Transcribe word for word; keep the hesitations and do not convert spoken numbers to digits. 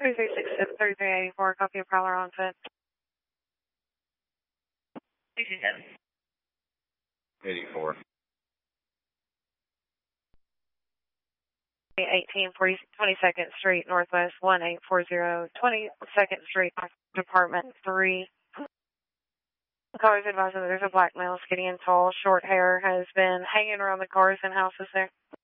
three three six six, thirty-three eighty-four, copy of Prowler on foot. sixty-seven. eighty-four. eighteen forty, twenty-second Street, Northwest, one eight four zero, twenty-second Street, Department three. Callers advising that there's a black male, skinny and tall, short hair, has been hanging around the cars and houses there.